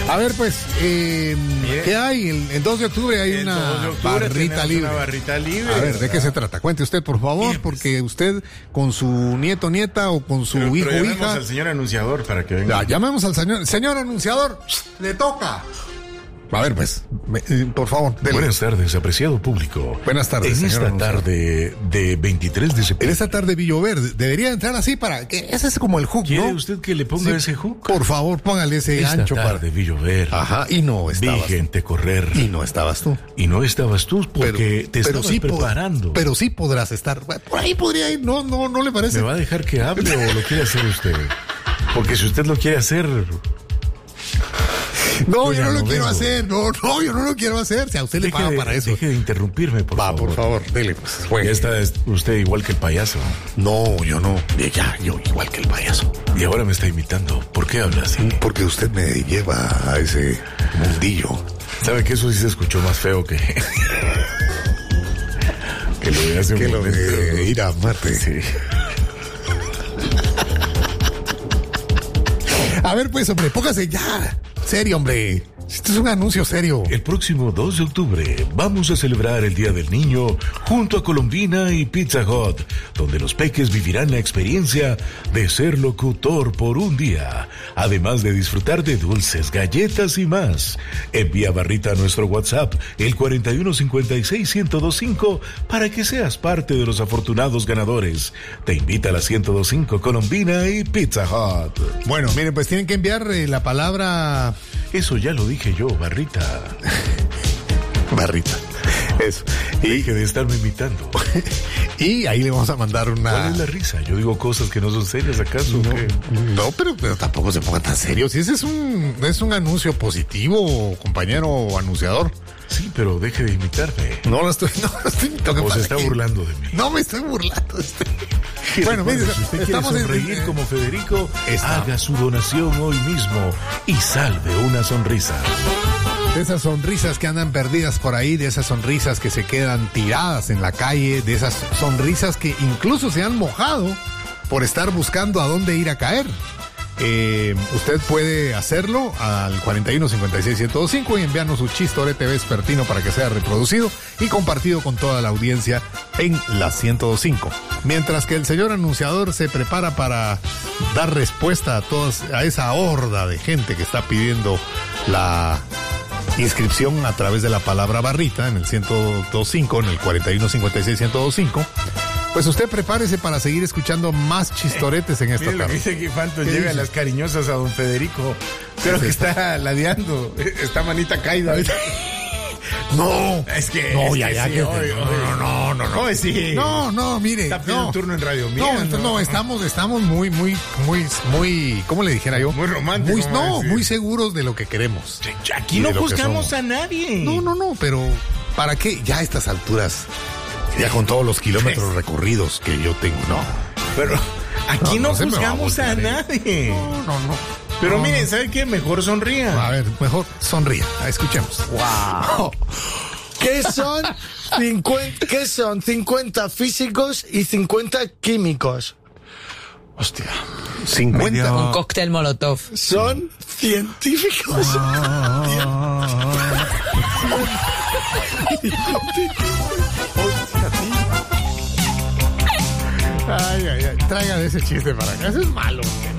A ver, pues, ¿qué hay? El 2 de octubre hay una barrita libre. Una barrita libre. A ver, ¿de qué se trata? Cuente usted, por favor, porque usted con su nieto, nieta o con su hijo, llamemos hija. al señor anunciador para que venga. Ya, llamemos al señor anunciador, le toca. A ver, pues, por favor, dele. Buenas tardes, apreciado público. Buenas tardes, En señor esta tarde de 23 de septiembre. En esta tarde Villover, debería entrar así para que ese es como el hook, ¿Quiere ¿no? usted que le ponga ese hook? Por favor, póngale ese Esta gancho tarde, para. Villover. Ajá, y no Vi estabas. gente correr. Y no estabas tú. Y no estabas tú porque te estabas sí preparando. Pero sí podrás estar. Por ahí podría ir, no le parece. ¿Me va a dejar que hable o lo quiere hacer usted? Porque si usted lo quiere hacer... No, yo no lo vengo. quiero hacer. No, yo no lo quiero hacer. Si a usted le pagan para eso. Deje de interrumpirme, por favor. Por favor, dele, pues. Juegue. Ya está usted igual que el payaso. No, yo no. Yo igual que el payaso. Y ahora me está imitando. ¿Por qué habla así? Porque usted me lleva a ese mundillo. ¿Sabe que eso sí se escuchó más feo que... que lo de hace un Que lo momento? de ir a Marte. Sí. A ver, pues, hombre, póngase ya. Serio, hombre. Esto es un anuncio serio. El próximo 2 de octubre vamos a celebrar el Día del Niño junto a Colombina y Pizza Hut, donde los peques vivirán la experiencia de ser locutor por un día, además de disfrutar de dulces, galletas y más. Envía barrita a nuestro WhatsApp, el 4156-1025, para que seas parte de los afortunados ganadores. Te invita a la 1025 Colombina y Pizza Hut. Bueno, miren, pues tienen que enviar la palabra... Eso ya lo dije yo, barrita. Barrita. Eso. Deje de estarme imitando. Y ahí le vamos a mandar una... ¿Cuál es la risa? Yo digo cosas que no son serias, ¿acaso? No, pero tampoco se pongan tan serios. Si ese es un anuncio positivo, compañero anunciador. Sí, pero deje de imitarme. No lo estoy imitando. O se está burlando de mí. No me estoy burlando. Bueno, Recuerde, mire, si usted estamos quiere sonreír como Federico, haga su donación hoy mismo y salve una sonrisa. De esas sonrisas que andan perdidas por ahí, de esas sonrisas que se quedan tiradas en la calle, de esas sonrisas que incluso se han mojado por estar buscando a dónde ir a caer. Usted puede hacerlo al 4156-1025 y enviarnos su chistorete vespertino para que sea reproducido y compartido con toda la audiencia en la 1025. Mientras que el señor anunciador se prepara para dar respuesta a esa horda de gente que está pidiendo la inscripción a través de la palabra barrita en el 1025, en el 4156-1025. Pues usted prepárese para seguir escuchando más chistoretes en esta Mire lo que tarde. dice que Fanto ¿Qué lleve dice? a las cariñosas a don Federico. Creo que está ladeando. Está manita caída. No, Es que... no, es ya, que ya, sí, que obvio. no, Sí. no, mire, Está pidiendo un turno en Radio Mía. no, estamos muy, ¿cómo le dijera yo? Muy romántico, Muy seguros de lo que queremos. Aquí Y no de lo que juzgamos somos. a nadie. No, pero ¿para qué? Ya a estas alturas, ya con todos los kilómetros recorridos que yo tengo, no. Pero aquí no se me va a juzgamos a voltear, nadie. No. Pero No, miren, no. ¿sabe qué? Mejor sonría. A ver, mejor sonría. Escuchemos. Wow. ¿Qué son 50 físicos y 50 químicos? Hostia. 50. Un cóctel molotov. Son científicos. Ay. Traigan ese chiste para acá. Eso es malo.